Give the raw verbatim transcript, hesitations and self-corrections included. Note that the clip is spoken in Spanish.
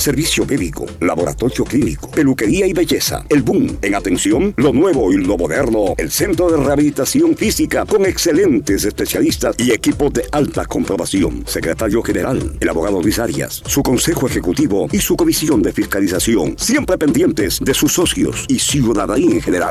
servicio médico, laboratorio clínico, peluquería y belleza. El boom en atención, lo nuevo y lo moderno. El Centro de Rehabilitación Física con excelentes especialistas y equipos de alta comprobación. Secretario General, el abogado Luis Arias, su Consejo Ejecutivo y su Comisión de Fiscalización, siempre pendientes de sus socios y ciudadanía en general.